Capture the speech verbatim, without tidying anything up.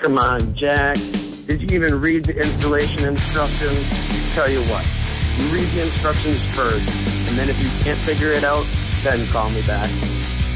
Come on, Jack. Did you even read the installation instructions? Tell you what, you read the instructions first, and then if you can't figure it out, then call me back.